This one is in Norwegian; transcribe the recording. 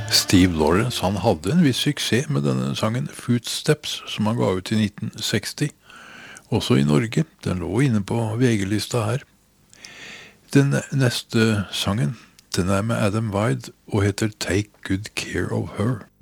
Steve Lawrence, han hadde en viss suksess med denne sangen Footsteps, som han ga ut i 1960. Også i Norge. Den lå inne på VG-lista her. Den neste sangen, den med Adam Wyde og heter Take Good Care of Her.